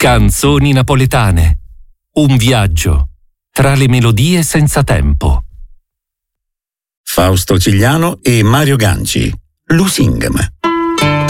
Canzoni napoletane. Un viaggio tra le melodie senza tempo. Fausto Cigliano e Mario Ganci. Lusinghem.